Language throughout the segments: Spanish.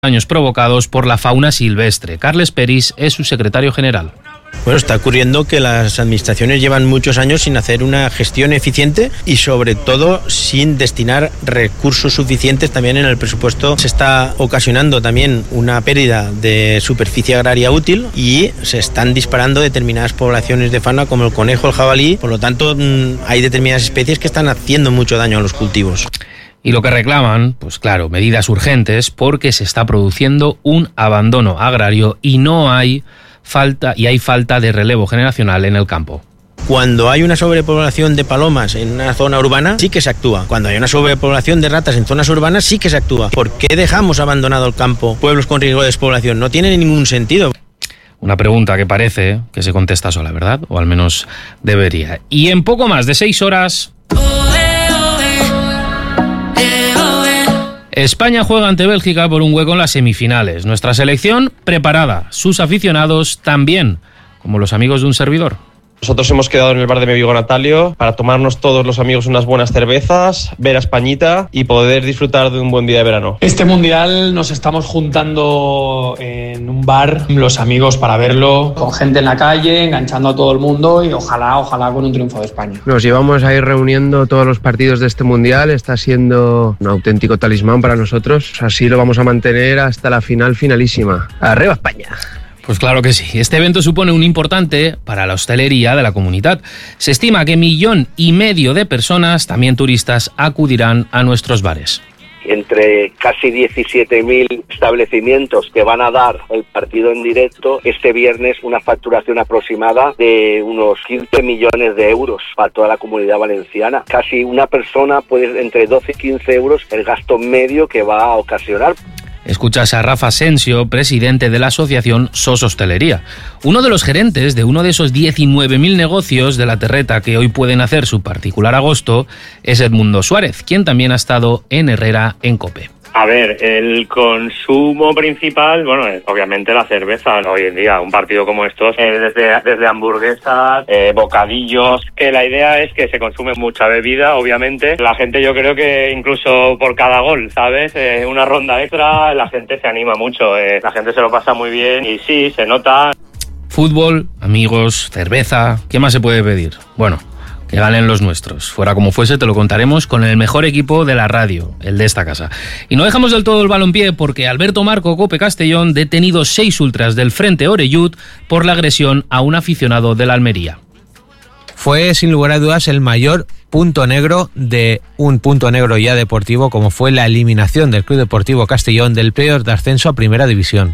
daños provocados por la fauna silvestre. Carles Peris es su secretario general. Bueno, está ocurriendo que las administraciones llevan muchos años sin hacer una gestión eficiente y sobre todo sin destinar recursos suficientes también en el presupuesto. Se está ocasionando también una pérdida de superficie agraria útil y se están disparando determinadas poblaciones de fauna como el conejo, el jabalí. Por lo tanto, hay determinadas especies que están haciendo mucho daño a los cultivos. Y lo que reclaman, pues claro, medidas urgentes porque se está produciendo un abandono agrario y hay falta de relevo generacional en el campo. Cuando hay una sobrepoblación de palomas en una zona urbana, sí que se actúa. Cuando hay una sobrepoblación de ratas en zonas urbanas, sí que se actúa. ¿Por qué dejamos abandonado el campo, pueblos con riesgo de despoblación? No tiene ningún sentido. Una pregunta que parece que se contesta sola, ¿verdad? O al menos debería. Y en poco más de 6 horas... España juega ante Bélgica por un hueco en las semifinales. Nuestra selección preparada, sus aficionados también, como los amigos de un servidor. Nosotros hemos quedado en el bar de mi amigo Natalio para tomarnos todos los amigos unas buenas cervezas, ver a Españita y poder disfrutar de un buen día de verano. Este mundial nos estamos juntando en un bar, los amigos, para verlo, con gente en la calle, enganchando a todo el mundo y ojalá con un triunfo de España. Nos llevamos a ir reuniendo todos los partidos de este mundial, está siendo un auténtico talismán para nosotros, así lo vamos a mantener hasta la finalísima. ¡Arriba España! Pues claro que sí. Este evento supone un importante para la hostelería de la comunidad. Se estima que 1,5 millones de personas, también turistas, acudirán a nuestros bares. Entre casi 17.000 establecimientos que van a dar el partido en directo, este viernes una facturación aproximada de unos 15 millones de euros para toda la comunidad valenciana. Casi una persona puede entre 12 y 15 euros el gasto medio que va a ocasionar. Escuchas a Rafa Asensio, presidente de la asociación SOS Hostelería. Uno de los gerentes de uno de esos 19.000 negocios de la terreta que hoy pueden hacer su particular agosto es Edmundo Suárez, quien también ha estado en Herrera en COPE. A ver, el consumo principal, bueno, es obviamente la cerveza. Hoy en día, un partido como estos, desde hamburguesas, bocadillos, que la idea es que se consume mucha bebida, obviamente. La gente, yo creo que incluso por cada gol, ¿sabes? Una ronda extra, la gente se anima mucho, la gente se lo pasa muy bien y sí, se nota. Fútbol, amigos, cerveza, ¿qué más se puede pedir? Bueno, que ganen los nuestros. Fuera como fuese, te lo contaremos con el mejor equipo de la radio, el de esta casa. Y no dejamos del todo el balompié porque Alberto Marco, COPE Castellón, detenido 6 ultras del Frente Oreyud por la agresión a un aficionado de la Almería. Fue sin lugar a dudas el mayor punto negro de un punto negro ya deportivo, como fue la eliminación del Club Deportivo Castellón del playoff de ascenso a Primera División.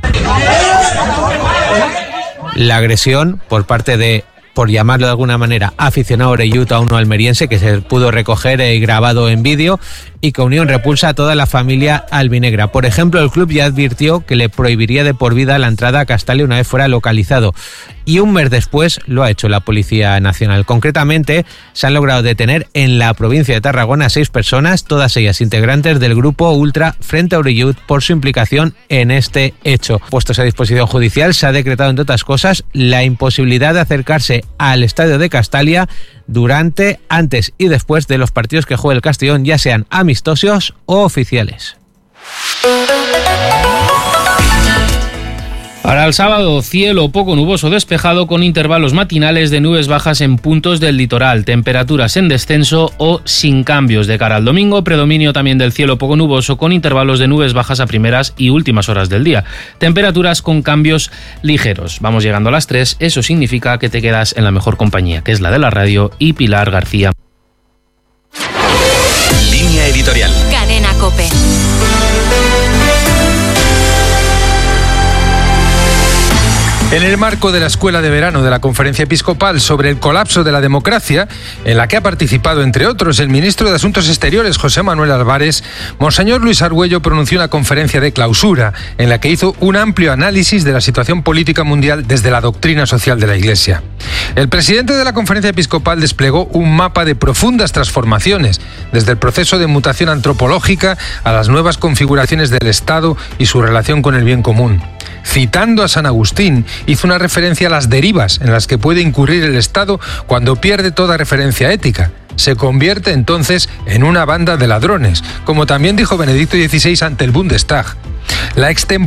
La agresión por parte de, por llamarlo de alguna manera, aficionado Oreyud a uno almeriense, que se pudo recoger grabado en vídeo, y que unió en repulsa a toda la familia albinegra. Por ejemplo, el club ya advirtió que le prohibiría de por vida la entrada a Castalia una vez fuera localizado. Y un mes después lo ha hecho la Policía Nacional. Concretamente, se han logrado detener en la provincia de Tarragona a 6 personas, todas ellas integrantes del grupo Ultra Frente Oreyud, por su implicación en este hecho. Puestos a disposición judicial, se ha decretado, entre otras cosas, la imposibilidad de acercarse al estadio de Castalia durante, antes y después de los partidos que juegue el Castellón, ya sean amistosos o oficiales. Para el sábado, cielo poco nuboso despejado con intervalos matinales de nubes bajas en puntos del litoral, temperaturas en descenso o sin cambios. De cara al domingo, predominio también del cielo poco nuboso con intervalos de nubes bajas a primeras y últimas horas del día. Temperaturas con cambios ligeros. Vamos llegando a las 3, eso significa que te quedas en la mejor compañía, que es la de la radio, y Pilar García. Línea editorial. Cadena COPE. En el marco de la Escuela de Verano de la Conferencia Episcopal sobre el colapso de la democracia, en la que ha participado, entre otros, el ministro de Asuntos Exteriores, José Manuel Álvarez, Monseñor Luis Argüello pronunció una conferencia de clausura en la que hizo un amplio análisis de la situación política mundial desde la doctrina social de la Iglesia. El presidente de la Conferencia Episcopal desplegó un mapa de profundas transformaciones, desde el proceso de mutación antropológica a las nuevas configuraciones del Estado y su relación con el bien común. Citando a San Agustín, hizo una referencia a las derivas en las que puede incurrir el Estado cuando pierde toda referencia ética. Se convierte entonces en una banda de ladrones, como también dijo Benedicto XVI ante el Bundestag. La extemporada